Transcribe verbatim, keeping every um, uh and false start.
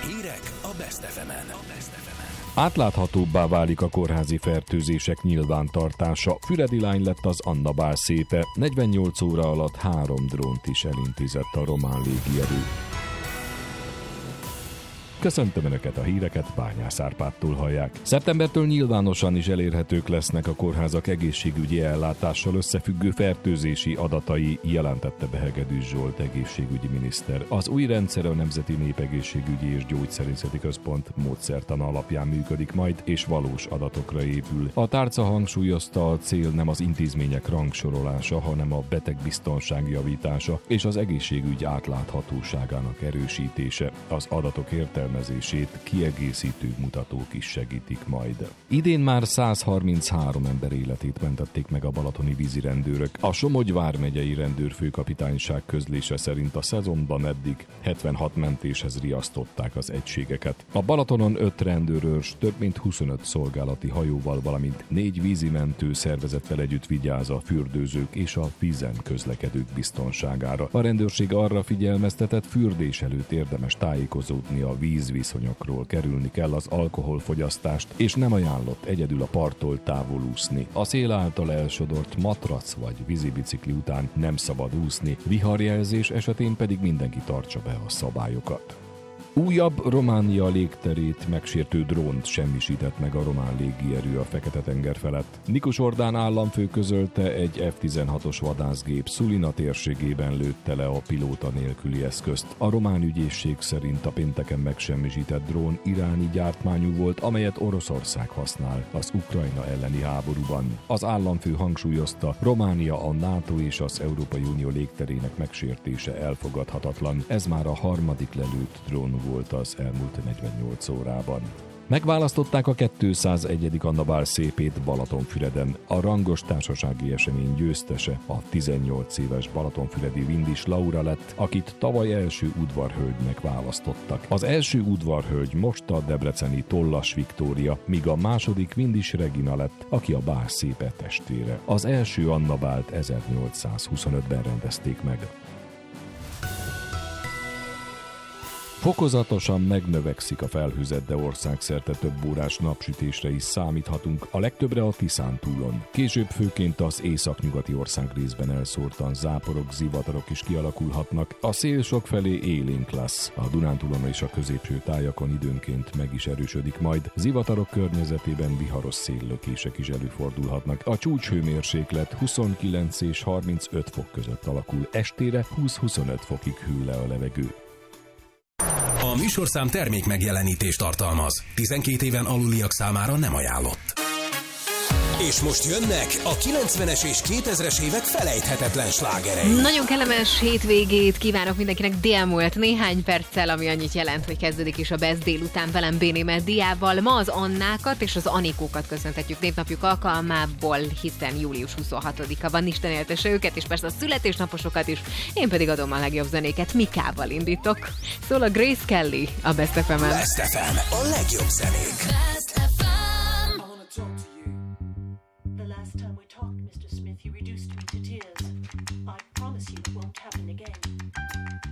Hírek a Best ef emen. Átláthatóbbá válik a kórházi fertőzések nyilvántartása. Füredi lány lett az Anna bál szépe. negyvennyolc óra alatt három drónt is elintézett a román légierő. Köszöntöm Önöket, a híreket Bányász Árpádtól hallják. Szeptembertől nyilvánosan is elérhetők lesznek a kórházak egészségügyi ellátással összefüggő fertőzési adatai, jelentette be Hegedűs Zsolt egészségügyi miniszter. Az új rendszer a Nemzeti Népegészségügyi és Gyógyszerészeti Központ módszertana alapján működik majd, és valós adatokra épül. A tárca hangsúlyozta, a cél nem az intézmények rangsorolása, hanem a betegbiztonság javítása és az egészségügy átláthatóságának erősítése. Az adatok értelmezését kiegészítő mutatók is segítik majd. Idén már száz harminchárom ember életét mentették meg a balatoni vízirendőrök. A Somogy vármegyei rendőrfőkapitányság közlése szerint a szezonban eddig hetvenhat mentéshez riasztották az egységeket. A Balatonon öt rendőrőrs több mint huszonöt szolgálati hajóval, valamint négy vízimentő szervezettel együtt vigyáz a fürdőzők és a vízen közlekedők biztonságára. A rendőrség arra figyelmeztetett, fürdés előtt érdemes tájékozódni a vízviszonyokról, kerülni kell az alkoholfogyasztást, és nem ajánlott egyedül a parttól távol úszni. A szél által elsodort matrac vagy vízibicikli után nem szabad úszni, viharjelzés esetén pedig mindenki tartsa be a szabályokat. Újabb Románia légterét megsértő drónt semmisített meg a román légierő a Fekete-tenger felett. Nikus Ordán államfő közölte, egy ef tizenhatos vadászgép Sulina térségében lőtte le a pilóta nélküli eszközt. A román ügyészség szerint a pénteken megsemmisített drón iráni gyártmányú volt, amelyet Oroszország használ az Ukrajna elleni háborúban. Az államfő hangsúlyozta, Románia, a NATO és az Európai Unió légterének megsértése elfogadhatatlan. Ez már a harmadik lelőtt drón volt az elmúlt negyvennyolc órában. Megválasztották a kétszázegyedik Anna bál szépét Balatonfüreden. A rangos társasági esemény győztese a tizennyolc éves balatonfüredi Vindis Laura lett, akit tavaly első udvarhölgynek választottak. Az első udvarhölgy most a debreceni Tollas Viktória, míg a második Vindis Regina lett, aki a bál szépe testvére. Az első Anna bált ezernyolcszázhuszonötben rendezték meg. Fokozatosan megnövekszik a felhőzet, de országszerte több órás napsütésre is számíthatunk, a legtöbbre a Tiszántúlon. Később főként az északnyugati országrészben elszórtan záporok, zivatarok is kialakulhatnak, a szél sokfelé élénk lesz. A Dunántúlon és a középső tájakon időnként meg is erősödik majd, zivatarok környezetében viharos széllökések is előfordulhatnak. A csúcshőmérséklet huszonkilenc és harmincöt fok között alakul, estére húsz-huszonöt fokig hűl le a levegő. A műsorszám termék megjelenítést tartalmaz. tizenkét éven aluliak számára nem ajánlott. És most jönnek a kilencvenes és kétezres évek felejthetetlen slágerei. Nagyon kellemes hétvégét kívánok mindenkinek, délmúlt néhány perccel, ami annyit jelent, hogy kezdődik is a Best délután velem Bénémet Diával. Ma az Annákat és az Anikókat köszönhetjük névnapjuk alkalmából, hiszen július huszonhatodika van, Isten éltesse őket, és persze a születésnaposokat is. Én pedig adom a legjobb zenéket, Mikával indítok. Szól a Grace Kelly a Best ef emen. Best ef em, a legjobb zenék.